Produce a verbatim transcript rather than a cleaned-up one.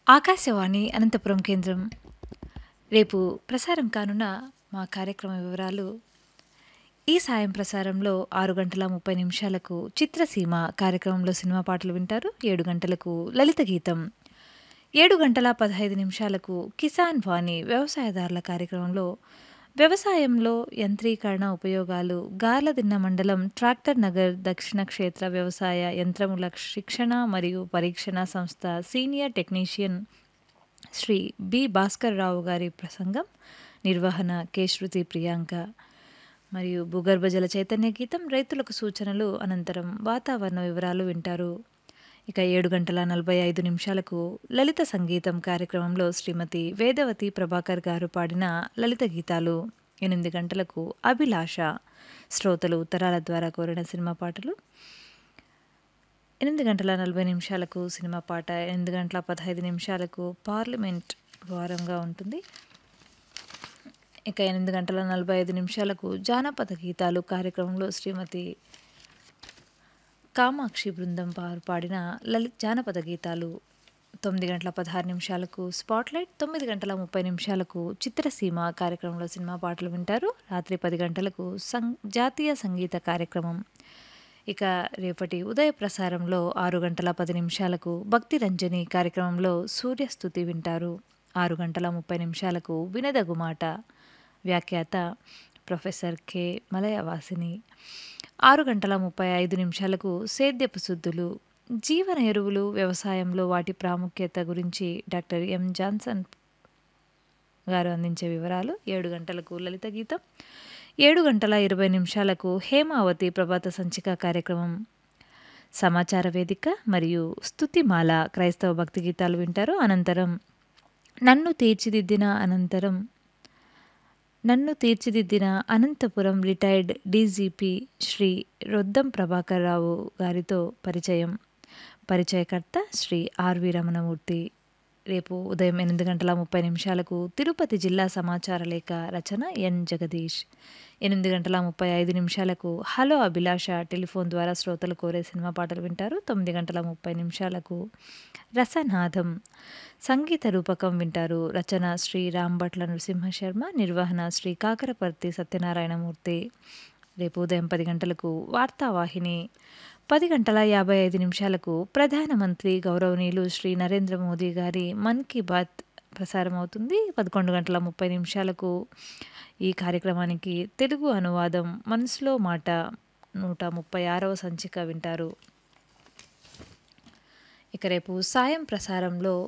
ఆకాశవాణి అనంతపురం కేంద్రం రేపు ప్రసారం కానున్న మా కార్యక్రమ వివరాలు. ఈ సాయం ప్రసారంలో ఆరు గంటల ముప్పై నిమిషాలకు చిత్రసీమ కార్యక్రమంలో సినిమా పాటలు వింటారు. ఏడు గంటలకు లలిత గీతం, ఏడు గంటల పదహైదు నిమిషాలకు కిసాన్ వాణి వ్యవసాయదారుల కార్యక్రమంలో వ్యవసాయంలో యంత్రీకరణ ఉపయోగాలు, గార్లదిన్న మండలం ట్రాక్టర్ నగర్ దక్షిణ క్షేత్ర వ్యవసాయ యంత్రముల శిక్షణ మరియు పరీక్షణ సంస్థ senior technician Shri B Bhaskar Rao గారి ప్రసంగం, నిర్వహణ కె శృతి ప్రియాంక. మరియు భూగర్భ జల చైతన్య గీతం, రైతులకు సూచనలు, అనంతరం వాతావరణ వివరాలు వింటారు. ఇక ఏడు గంటల నలభై ఐదు నిమిషాలకు లలిత సంగీతం కార్యక్రమంలో శ్రీమతి వేదవతి ప్రభాకర్ గారు పాడిన లలిత గీతాలు. ఎనిమిది గంటలకు అభిలాష, శ్రోతలు ఉత్తరాల ద్వారా కోరిన సినిమా పాటలు. ఎనిమిది గంటల నలభై నిమిషాలకు సినిమా పాట, ఎనిమిది గంటల పదహైదు నిమిషాలకు పార్లమెంట్ వారంగా ఉంటుంది. ఇక ఎనిమిది గంటల నలభై ఐదు నిమిషాలకు జానపద గీతాలు కార్యక్రమంలో శ్రీమతి కామాక్షి బృందం వారు పాడిన లలిత జానపద గీతాలు. తొమ్మిది గంటల పదహారు నిమిషాలకు స్పాట్లైట్, తొమ్మిది గంటల ముప్పై నిమిషాలకు చిత్రసీమ కార్యక్రమంలో సినిమా పాటలు వింటారు. రాత్రి పది గంటలకు సం జాతీయ సంగీత కార్యక్రమం. ఇక రేపటి ఉదయ ప్రసారంలో ఆరు గంటల పది నిమిషాలకు భక్తి రంజని కార్యక్రమంలో సూర్యస్తుతి వింటారు. ఆరు గంటల ముప్పై నిమిషాలకు వినదగు మాట, వ్యాఖ్యాత ప్రొఫెసర్ కె మలయవాసిని. ఆరు గంటల ముప్పై ఐదు నిమిషాలకు సేద్యపు శుద్ధులు, జీవన ఎరువులు వ్యవసాయంలో వాటి ప్రాముఖ్యత గురించి డాక్టర్ ఎం జాన్సన్ గారు అందించే వివరాలు. ఏడు గంటలకు లలిత గీతం, ఏడు గంటల ఇరవై నిమిషాలకు హేమావతి ప్రభాత సంచిక కార్యక్రమం, సమాచార వేదిక మరియు స్తుతిమాల క్రైస్తవ భక్తి గీతాలు వింటారు. అనంతరం నన్ను తీర్చిదిద్దిన అనంతరం నన్ను తీర్చిదిద్దిన అనంతపురం రిటైర్డ్ డీజీపీ శ్రీ రొద్దం ప్రభాకర్ రావు గారితో పరిచయం, పరిచయకర్త శ్రీ ఆర్వి రమణమూర్తి. రేపు ఉదయం ఎనిమిది గంటల ముప్పై నిమిషాలకు తిరుపతి జిల్లా సమాచార లేఖ, రచన ఎన్ జగదీష్. ఎనిమిది గంటల ముప్పై ఐదు నిమిషాలకు హలో అభిలాష టెలిఫోన్ ద్వారా శ్రోతలు కోరే సినిమా పాటలు వింటారు. తొమ్మిది గంటల ముప్పై నిమిషాలకు రసనాదం సంగీత రూపకం వింటారు. రచన శ్రీ రాంభట్ల నృసింహశర్మ, నిర్వహణ శ్రీ కాకరపర్తి సత్యనారాయణమూర్తి. రేపు ఉదయం పది గంటలకు వార్తావాహిని, పది గంటల యాభై ఐదు నిమిషాలకు ప్రధానమంత్రి గౌరవనీయులు శ్రీ నరేంద్ర మోదీ గారి మన్ కీ బాత్ ప్రసారం అవుతుంది. పదకొండు గంటల ముప్పై నిమిషాలకు ఈ కార్యక్రమానికి తెలుగు అనువాదం మనసులో మాట నూట ముప్పై ఆరవ సంచిక వింటారు. ఇక రేపు సాయం ప్రసారంలో